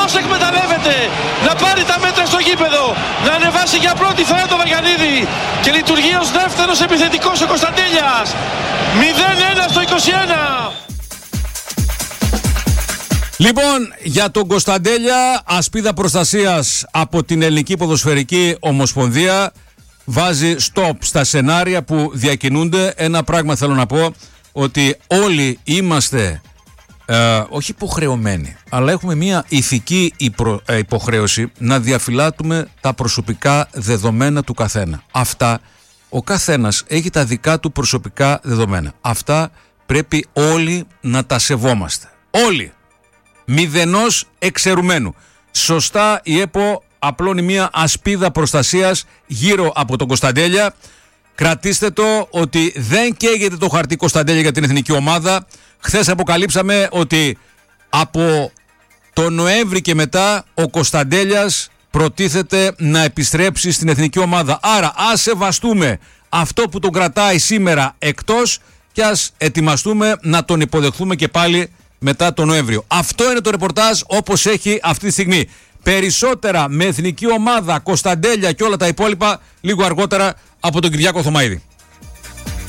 πώς εκμεταλλεύεται να πάρει τα μέτρα στο γήπεδο, να ανεβάσει για πρώτη φορά το Βαργανίδη και λειτουργεί ως δεύτερος επιθετικός ο Κωνσταντέλιας. 0-1 στο 21. Λοιπόν, για τον Κωνσταντέλια, ασπίδα προστασίας από την Ελληνική Ποδοσφαιρική Ομοσπονδία, βάζει stop στα σενάρια που διακινούνται. Ένα πράγμα θέλω να πω, ότι όλοι είμαστε όχι υποχρεωμένοι, αλλά έχουμε μια ηθική υποχρέωση να διαφυλάττουμε τα προσωπικά δεδομένα του καθένα. Αυτά, ο καθένας έχει τα δικά του προσωπικά δεδομένα. Αυτά πρέπει όλοι να τα σεβόμαστε. Όλοι. Μηδενός εξαιρουμένου. Σωστά η ΕΠΟ απλώνει μια ασπίδα προστασίας γύρω από τον Κωνσταντέλια. Κρατήστε το ότι δεν καίγεται το χαρτί Κωνσταντέλια για την εθνική ομάδα. Χθες αποκαλύψαμε ότι από το Νοέμβρη και μετά ο Κωνσταντέλιας προτίθεται να επιστρέψει στην εθνική ομάδα. Άρα ας σεβαστούμε αυτό που τον κρατάει σήμερα εκτός και ας ετοιμαστούμε να τον υποδεχθούμε και πάλι μετά τον Νοέμβριο. Αυτό είναι το ρεπορτάζ όπως έχει αυτή τη στιγμή. Περισσότερα με εθνική ομάδα, Κωνσταντέλια και όλα τα υπόλοιπα λίγο αργότερα από τον Κυριάκο Θωμαΐδη.